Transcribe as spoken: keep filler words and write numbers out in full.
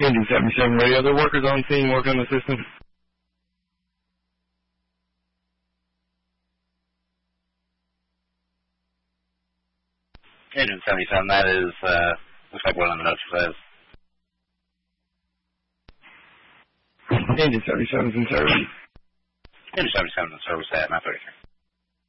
Engine seventy-seven radio, the workers on scene working on the system. Engine seventy-seven, that is, uh, looks like one of the notes says. Engine seventy-seven is in service. Engine seventy-seven in service at nine thirty-three.